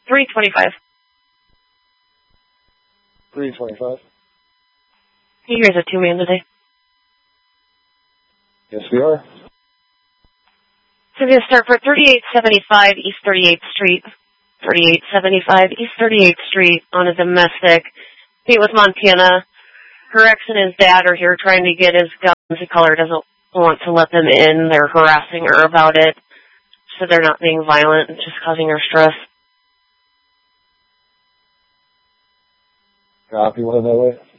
325. 325. You guys are two-man today. Yes, we are. So we're going to start for 3875 East 38th Street. 3875 East 38th Street on a domestic. Meet with Montana. Her ex and his dad are here trying to get his guns. The caller doesn't want to let them in. They're harassing her about it. So they're not being violent, just causing her stress. Copy, one that way.